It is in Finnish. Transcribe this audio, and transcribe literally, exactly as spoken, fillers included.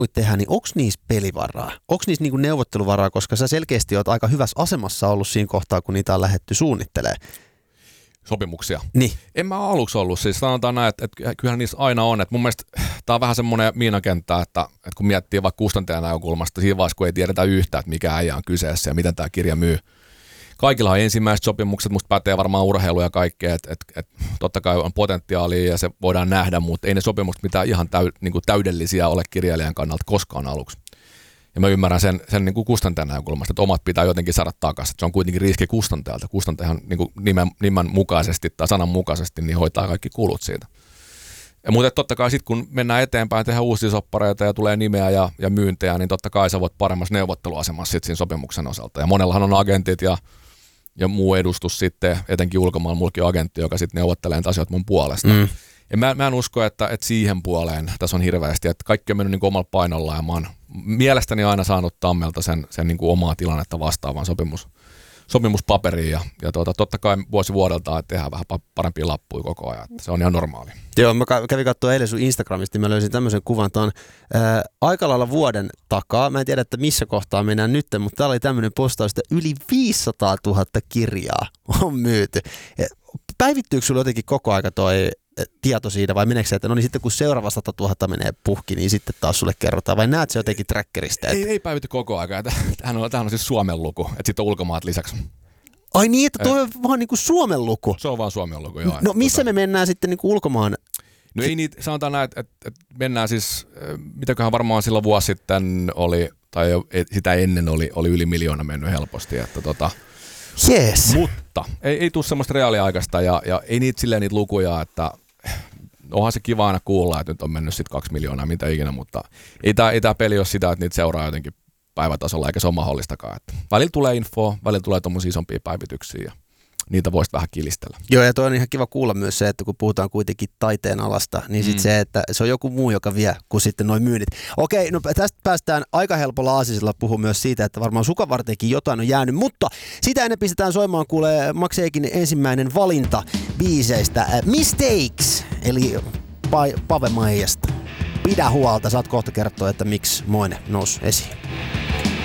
voit tehdä, niin onko niissä pelivaraa? Onko niissä niinku neuvotteluvaraa, koska sä selkeästi oot aika hyvässä asemassa ollut siinä kohtaa, kun niitä on lähdetty suunnittelemaan? Sopimuksia. Niin. En mä aluksi ollut. Siis sanotaan näin, että, että kyllähän niissä aina on. Että mun mielestä tää on vähän semmoinen miinakenttä, että, että kun miettii vaikka kustantajan näkökulmasta, siinä vaiheessa kun ei tiedetä yhtään, että mikä äijä on kyseessä ja miten tämä kirja myy. Kaikilla on ensimmäiset sopimukset, musta pätee varmaan urheilu ja kaikkea, että, että, että totta kai on potentiaalia ja se voidaan nähdä, mutta ei ne sopimukset mitään ihan täy, niin kuin täydellisiä ole kirjailijan kannalta koskaan aluksi. Ja mä ymmärrän sen, sen niin kuin kustantajan näkökulmasta, että omat pitää jotenkin saada takaisin. Se on kuitenkin riski kustantajalta. Kustantajahan niin kuin nimen, nimen mukaisesti tai sanan mukaisesti niin hoitaa kaikki kulut siitä. Ja mutta totta kai sitten kun mennään eteenpäin, tehdään uusia soppareita ja tulee nimeä ja, ja myyntejä, niin totta kai sä voit paremmassa neuvotteluasemassa sit siinä sopimuksen osalta. Ja monellahan on agentit ja, ja muu edustus sitten, etenkin ulkomailla mullakin on agentti, joka sitten neuvottelee niitä asioita mun puolesta. Mm. Ja mä, mä en usko, että, että siihen puoleen tässä on hirveästi, että kaikki on mennyt niin kuin omalla painolla ja mä oon mielestäni aina saanut Tammelta sen, sen niin kuin omaa tilannetta vastaavan sopimus, sopimuspaperiin ja, ja tuota, totta kai vuosi vuodelta että tehdään vähän parempia lappuja koko ajan, että se on ihan normaalia. Joo, mä kävin katsoa eilen sun Instagramista, niin mä löysin tämmöisen kuvan tuon ää, aika lailla vuoden takaa. Mä en tiedä, että missä kohtaa mennään nyt, mutta täällä oli tämmöinen postaus, että yli viisisataatuhatta kirjaa on myyty. Päivittyykö sulla jotenkin koko aika toi tieto siitä vai meneekö se, että no niin sitten kun seuraava sata tuhatta menee puhki, niin sitten taas sulle kerrotaan vai näet se jotenkin trackerista? Että... Ei, ei päivity koko aika. Tämähän on, tämähän on siis Suomen luku, että sitten on ulkomaat lisäksi. Ai niin, että toi on vaan niin kuin Suomen luku? Se on vaan Suomen luku, joo. No missä tota... me mennään sitten niin kuin ulkomaan? No ei niitä, sanotaan näin, että, että, että mennään siis, mitäköhän varmaan silloin vuosi sitten oli, tai sitä ennen oli, oli yli miljoona mennyt helposti, että tota... Yes. Mutta ei, ei tule semmoista reaaliaikaista ja, ja ei niitä silleen niitä lukuja, että onhan se kiva aina kuulla, että nyt on mennyt sitten kaksi miljoonaa, mitä ikinä, mutta ei tämä ei peli ole sitä, että niitä seuraa jotenkin päivätasolla, eikä se ole mahdollistakaan. Että välillä tulee infoa, välillä tulee tuommoisia isompia päivityksiä ja niitä voisi vähän kilistellä. Joo, ja toi on ihan kiva kuulla myös se, että kun puhutaan kuitenkin taiteen alasta, niin sitten mm. se, että se on joku muu, joka vie, kuin sitten noin myynnit. Okei, no tästä päästään aika helpolla aasisella puhumaan myös siitä, että varmaan sukavarteenkin jotain on jäänyt, mutta sitä ennen pistetään soimaan kuulee Max Eikin ensimmäinen valinta biiseistä. Mistakes, eli pa- Pave Maijasta. Pidä huolta, saat kohta kertoa, että miksi Moine nousi esiin.